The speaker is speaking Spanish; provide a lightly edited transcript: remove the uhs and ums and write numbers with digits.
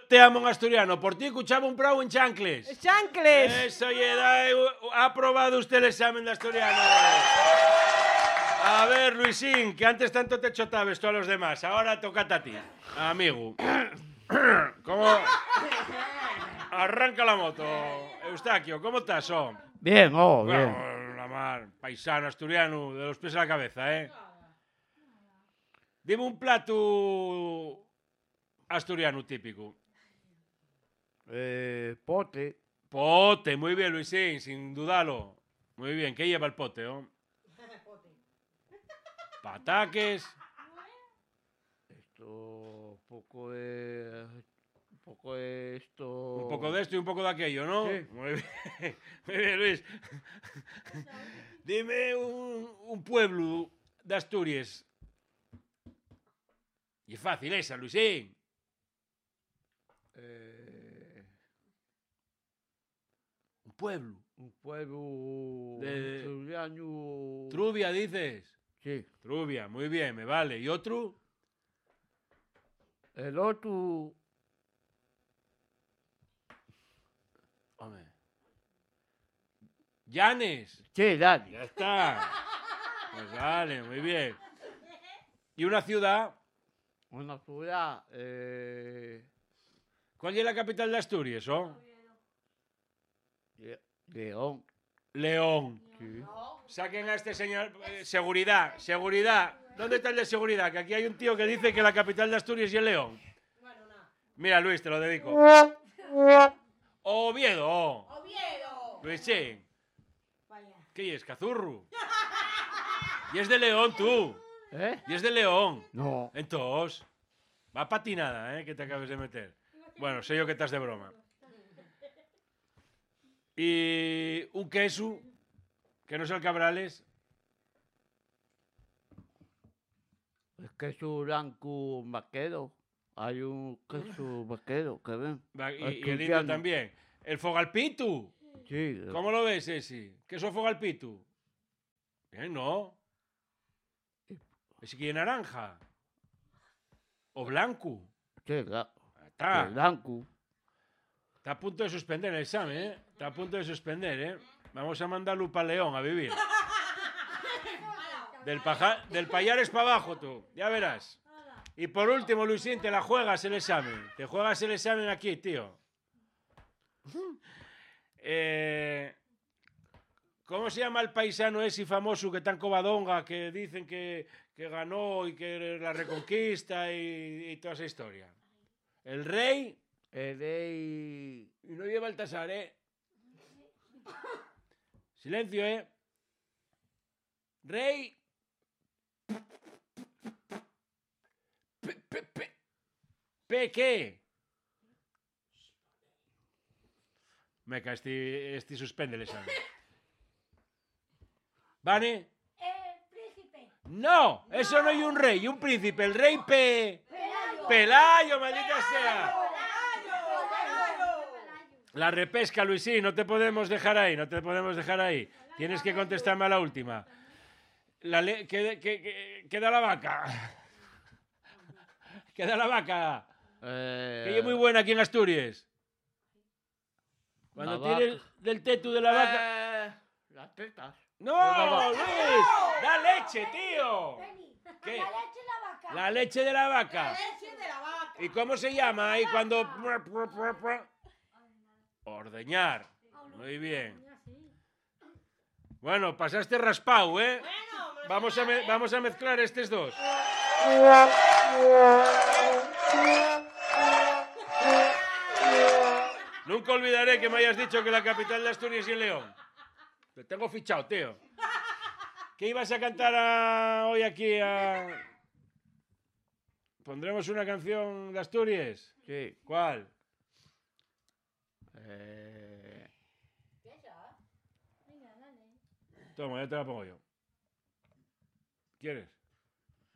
te amo en asturiano. Por ti escuchaba un prau en chancles. ¡Chancles! Eso, ha aprobado usted el examen de asturiano. A ver, Luisín, que antes tanto te chotabes tú a los demás. Ahora tócate a ti, amigo. ¿Cómo? Arranca la moto. Eustaquio, ¿cómo estás, Bien, bien. Bueno, la mar, paisano asturiano, de los pies a la cabeza, ¿eh? Dime un plato asturiano típico. Pote. Pote, muy bien, Luisín, sin dudarlo. Muy bien, ¿qué lleva el pote, Pataques. Un poco de esto. Un poco de esto y un poco de aquello, ¿no? Sí. Muy bien, muy bien, Luis. Dime un pueblo de Asturias. Y es fácil esa, Luisín. Un pueblo. Un pueblo De- asturiano. Trubia, dices. Sí. Trubia, muy bien, me vale. ¿Y otro? El otro. Hombre. Llanes. Sí, Dani. Ya está. Pues vale, muy bien. ¿Y una ciudad? Una ciudad. ¿Cuál es la capital de Asturias, León. León. Sí. Saquen a este señor. Seguridad, seguridad. ¿Dónde está el de seguridad? Que aquí hay un tío que dice que la capital de Asturias es León. Mira, Luis, te lo dedico. Oviedo. ¡Oviedo! Luisín. ¿Qué es? ¿Cazurru? Y es de León, tú. Y es de León. No. Entonces, va patinada, que te acabes de meter. Bueno, sé yo que estás de broma. Y un queso, que no es el Cabrales. El queso blanco vaquero. Hay un queso vaquero, que ven. Y el indio también. El fogalpitu. Sí. ¿Cómo lo ves, ese? ¿Queso fogalpitu? Bien, ¿no? ¿Es que es naranja? ¿O blanco? Sí, Está. blanco. Está a punto de suspender el examen, Está a punto de suspender, Vamos a mandarlo para León a vivir. Del Payares para abajo, tú. Ya verás. Y por último, Luisín, te la juegas el examen. Te juegas el examen aquí, tío. ¿Cómo se llama el paisano ese famoso que está en Covadonga, que dicen que ganó y que la reconquista y toda esa historia? El rey... El rey. Y no lleva el tasar, Silencio, Rey. ¿Qué? Meca, este suspende el examen. ¿Vane? Príncipe. No, eso no hay un rey, y un príncipe. El rey Pelayo. Pelayo, maldita sea. La repesca, Luisín, no te podemos dejar ahí, Tienes que contestarme a la última. Queda la vaca. Queda la vaca. Que es muy buena aquí en Asturias. Cuando La tienes del tetu de la vaca... Las tetas. ¡No, Luis! ¡Da leche, tío! ¿Qué? La leche de la vaca. La leche de la vaca. La leche de la vaca. ¿Y cómo se llama ahí cuando...? Ordeñar. Muy bien. Bueno, pasaste raspado, Bueno, Vamos a mezclar estos dos. Nunca olvidaré que me hayas dicho que la capital de Asturias es León. Te tengo fichado, tío. ¿Qué ibas a cantar hoy aquí? ¿Pondremos una canción de Asturias? Sí. ¿Cuál? Toma, ya te la pongo yo. ¿Quieres?